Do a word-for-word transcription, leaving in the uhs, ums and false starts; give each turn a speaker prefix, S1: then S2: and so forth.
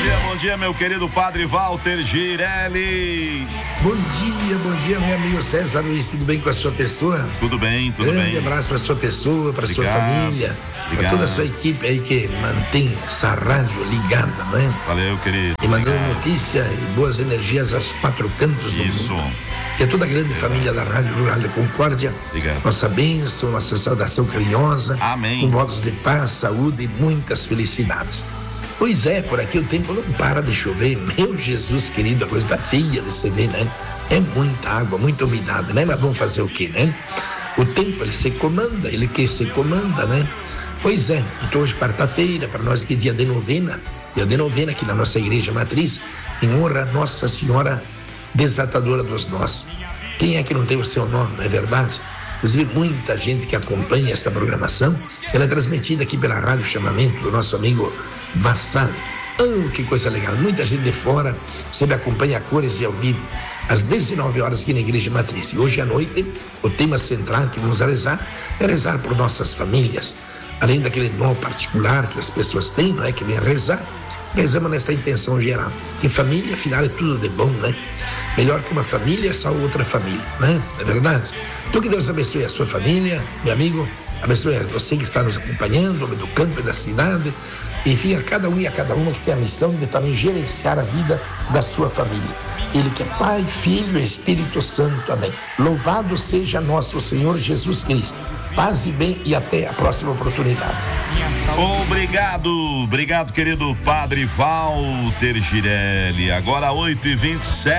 S1: dia, bom dia, meu querido padre Walter Girelli.
S2: Bom dia, bom dia, meu amigo César Luiz, tudo bem com a sua pessoa?
S1: Tudo bem, tudo
S2: Grande
S1: bem.
S2: Grande abraço para sua pessoa, para sua família, para toda a sua equipe aí que mantém essa rádio ligada, não é?
S1: Valeu, querido.
S2: E mandando notícia e boas energias aos quatro cantos do
S1: Isso.
S2: mundo. Que é toda a grande família da Rádio Rural de Concórdia.
S1: Obrigado.
S2: Nossa bênção, nossa saudação carinhosa.
S1: Amém.
S2: Com votos de paz, saúde e muitas felicidades. Pois é, por aqui o tempo não para de chover. Meu Jesus querido, a coisa da filha de se ver, né? É muita água, muita umidade, né? Mas vamos fazer o quê, né? O tempo, ele se comanda, ele que se comanda, né? Pois é, então hoje quarta-feira, para nós que é dia de novena, dia de novena aqui na nossa igreja matriz, em honra a Nossa Senhora Desatadora dos Nós. Quem é que não tem o seu nome, não é verdade? Inclusive, muita gente que acompanha esta programação, ela é transmitida aqui pela Rádio Chamamento do nosso amigo Vassal. Oh, que coisa legal. Muita gente de fora sempre acompanha a cores e ao vivo, às dezenove horas aqui na Igreja Matriz. E hoje à noite, o tema central que vamos rezar é rezar por nossas famílias. Além daquele nó particular que as pessoas têm, não é? Que vem rezar, rezamos nessa intenção geral. Que família, afinal, é tudo de bom, né? Melhor que uma família é só outra família, né? É verdade? Então que Deus abençoe a sua família, meu amigo, abençoe a você que está nos acompanhando, homem do campo e da cidade, enfim, a cada um e a cada uma que tem a missão de também gerenciar a vida da sua família. Ele que é Pai, Filho e Espírito Santo, amém. Louvado seja nosso Senhor Jesus Cristo. Paz e bem e até a próxima oportunidade.
S1: Obrigado, obrigado, querido padre Walter Girelli. Agora oito e vinte e sete.